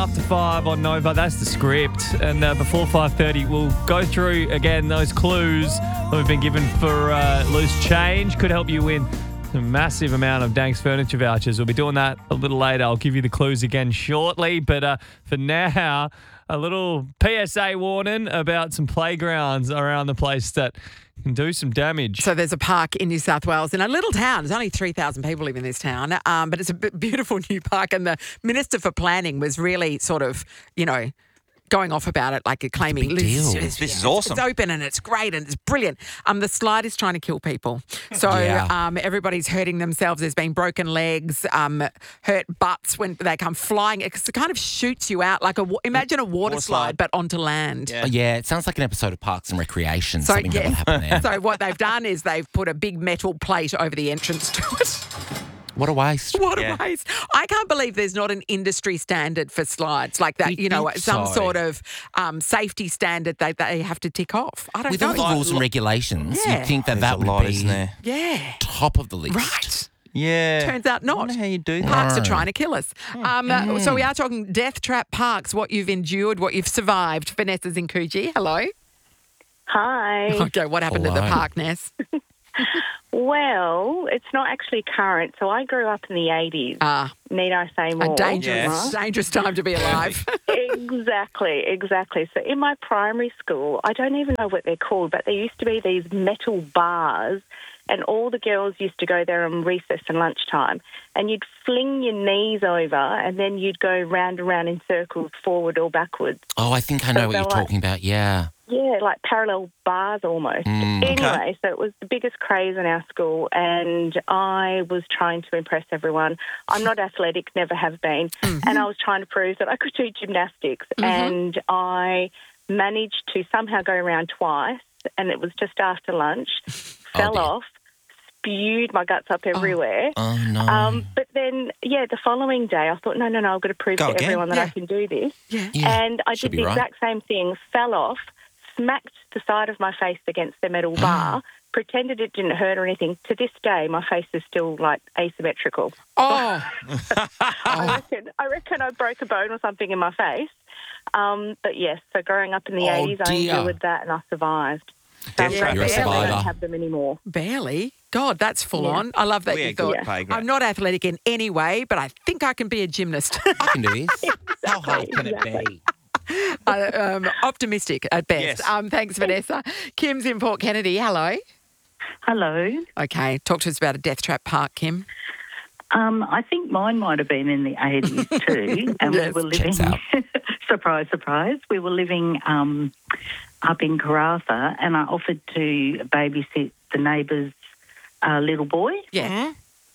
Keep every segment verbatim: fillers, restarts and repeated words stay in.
after five on Nova. That's the script. And uh, before five thirty, we'll go through again those clues that we've been given for uh, loose change. Could help you win a massive amount of Danks Furniture vouchers. We'll be doing that a little later. I'll give you the clues again shortly. But uh, for now, a little P S A warning about some playgrounds around the place that can do some damage. So there's a park in New South Wales in a little town. There's only three thousand people live in this town, um, but it's a b- beautiful new park. And the Minister for Planning was really sort of, you know, going off about it, like claiming big deal. This, This is awesome. It's open and it's great and it's brilliant. Um, the slide is trying to kill people, so Yeah. um, everybody's hurting themselves. There's been broken legs, um, hurt butts when they come flying. It kind of shoots you out like a wa- imagine a water, Water slide, slide. but onto land. Yeah. Oh, yeah, it sounds like an episode of Parks and Recreation. So, something that yeah. would happen there. So what they've done is they've put a big metal plate over the entrance to it. What a waste. What Yeah. a waste. I can't believe there's not an industry standard for slides like that, You'd you know, think some so. sort of um, safety standard that they have to tick off. I don't With know. all the rules and regulations, Yeah. you'd think that There's that a would lot, be isn't there? Yeah. top of the list. Right. Yeah. Turns out I not. wonder how you do that. Parks are No. trying to kill us. Um, uh, so we are talking Death Trap Parks, what you've endured, what you've survived. Vanessa's in Coogee. Hello. Hi. Okay, what happened to the Hello. park, Ness? Well, it's not actually current. So I grew up in the eighties. Ah, Need I say more? a dangerous, Yes. dangerous time to be alive. Exactly, exactly. So in my primary school, I don't even know what they're called, but there used to be these metal bars, and all the girls used to go there on recess and lunchtime, and you'd fling your knees over, and then you'd go round and round in circles, forward or backwards. Oh, I think I know So what they're you're like- talking about. Yeah. Yeah, like parallel bars almost. Mm. Anyway, so it was the biggest craze in our school, and I was trying to impress everyone. I'm not athletic, never have been, and I was trying to prove that I could do gymnastics, and I managed to somehow go around twice, and it was just after lunch, fell dear. off, spewed my guts up everywhere. Oh, no. Um, but then, yeah, the following day, I thought, no, no, no, I've got to prove Go to again. everyone that Yeah. I can do this. Yeah. Yeah, And I should did be the right. exact same thing, fell off, smacked the side of my face against the metal bar, pretended it didn't hurt or anything. To this day, my face is still, like, asymmetrical. Oh, I reckon I reckon I broke a bone or something in my face. Um, but, yes, so growing up in the Oh, eighties, I dear. endured that and I survived. So Yeah, I'm you're a grateful that we survivor. don't have them anymore. barely. God, that's full Yeah. on. I love that We you had good thought, playground. I'm not athletic in any way, but I think I can be a gymnast. I can do this. How hard can it be? uh, um, optimistic at best. Yes. Um, thanks, Vanessa. Kim's in Port Kennedy. Hello. Hello. Okay, talk to us about a Death Trap Park, Kim. Um, I think mine might have been in the eighties too, and Yes, we were living. checks out. surprise, surprise. We were living um, up in Karratha, and I offered to babysit the neighbour's uh, little boy. Yeah.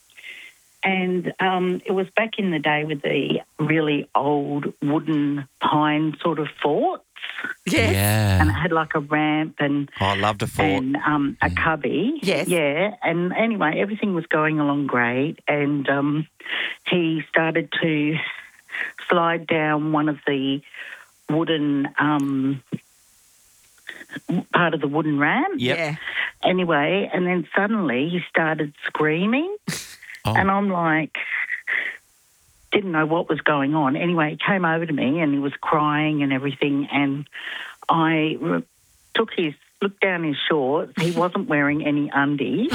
And um, it was back in the day with the really old wooden pine sort of forts, Yes. and it Yeah. had like a ramp and Oh, I loved a fort. and um, a cubby. Yes. Yeah. And anyway, everything was going along great. And um, he started to slide down one of the wooden, um, part of the wooden ramp. Yep. Yeah. Anyway, and then suddenly he started screaming. Oh. And I'm like, didn't know what was going on. Anyway, he came over to me and he was crying and everything. And I re- took his, looked down his shorts. He wasn't wearing any undies.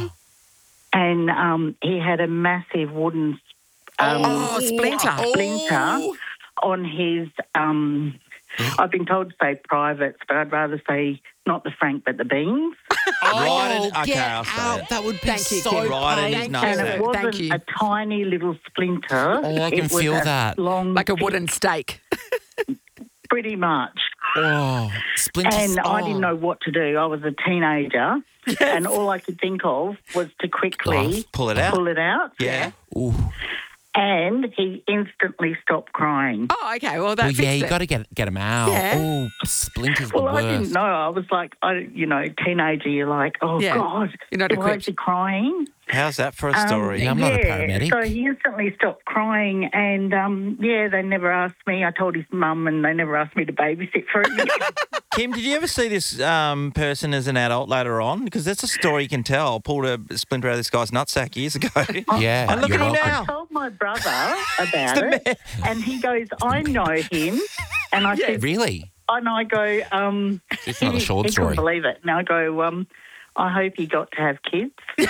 And um, he had a massive wooden um, Oh, splinter. splinter on his, um, I've been told to say privates, but I'd rather say not the Frank, but the beans. Right in- Oh, okay, get I'll say out. it. That would be Thank you, so Kim. Right in his Thank nose you. And there. it wasn't Thank you. a tiny little splinter. Oh, I can it was feel a that. Long, Like a wooden stake. pretty much. Oh, splinters. And I oh. didn't know what to do. I was a teenager, and all I could think of was to quickly Pull it out. pull it out. Yeah. Ooh. And he instantly stopped crying. Oh, okay. Well, that Well, yeah, fixed you it. got to get get them out. Yeah. Oh, splinters the Well, I didn't worst. know. I was like, I, you know, teenager. You're like, oh Yeah. God, You're not why equipped. is he crying? How's that for a Um, story? Yeah, I'm not a yeah, paramedic. So he instantly stopped crying, and um, yeah, they never asked me. I told his mum, and they never asked me to babysit for him. Kim, did you ever see this um, person as an adult later on? Because that's a story you can tell. Pulled a splinter out of this guy's nutsack years ago. Yeah, And look you're at him welcome. now. I told my brother about it, and he goes, "I know him," and I said, Really? and I go, um, It's not a he- short he story. couldn't believe it, and I go, um, I hope he got to have kids.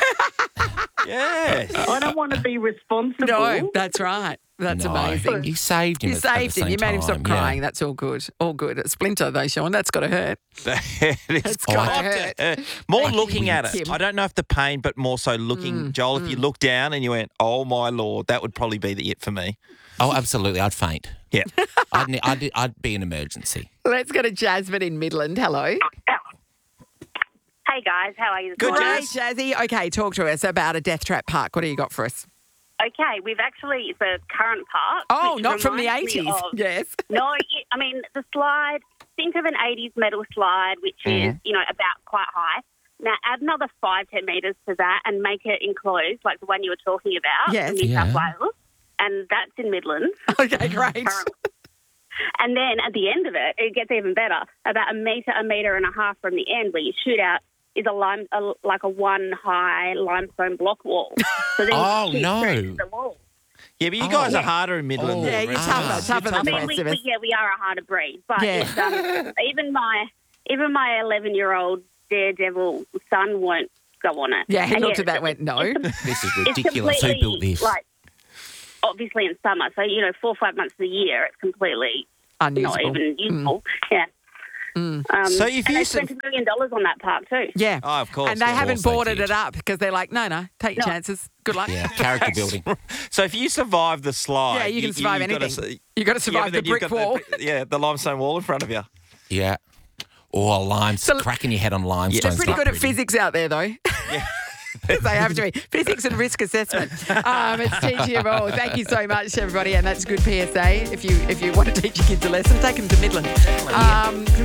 Yes. I don't want to be responsible. No, that's right. That's No, amazing. You saved him. You at- at the saved him. same You made him stop time, crying. yeah. That's all good. All good. A splinter, though, Sean. That's got to hurt. That is It's Oh, got I- to hurt. Uh, more Thank you, looking at it. Kim. Mm, I don't know if the pain, but more so looking. Joel, if you look down and you went, "Oh my lord," that would probably be the it for me. Oh, absolutely. I'd faint. Yeah. I'd, ne- I'd, I'd be an emergency. Let's go to Jasmine in Midland. Hello. Hey guys, how are you? this Good, morning? Great, Jazzy. Okay, talk to us about a death trap park. What do you got for us? Okay, we've actually it's a current park. Oh, which not from the reminds me eighties. of- Yes. No, it- I mean the slide. Think of an eighties metal slide, which is you know about quite high. Now add another five ten meters to that and make it enclosed, like the one you were talking about Yes. in New Yeah. South Wales, and that's in Midlands. Okay, great. currently. And then at the end of it, it gets even better. About a metre, a metre and a half from the end where you shoot out is a lime, a, like a one high limestone block wall. So then Oh, you shoot no. straight to the wall. Yeah, but you Oh. guys are harder in Midland. Oh. than Yeah, the you're rest tougher, of us. tougher You're than I the mean, rest we, of us. we, yeah, we are a harder breed, but Yeah. it's, um, even my even my eleven-year-old daredevil son won't go on it. Yeah, he And looked yeah, at that and went, no. This is It's ridiculous. Who built completely, this? Like, obviously in summer, so you know, four or five months of the year, it's completely not Unusable. even useful. Yeah. Um, So if and you they said- spent a million dollars on that park too. Yeah. Oh, of course. And they yeah. haven't course they boarded did. it up because they're like, no, no, take your No. chances. Good luck. Yeah, character building. So if you survive the slide, Yeah, you can survive you've gotta anything. s- You got to yeah, survive but the then you've brick got wall. yeah, the limestone wall in front of you. Yeah. Or lime, So- cracking your head on limestone. They're pretty good at physics out there, though. They have to be. Physics and risk assessment. Um, it's teaching you all. Thank you so much, everybody. And that's good P S A. If you if you want to teach your kids a lesson, take them to Midland. Um,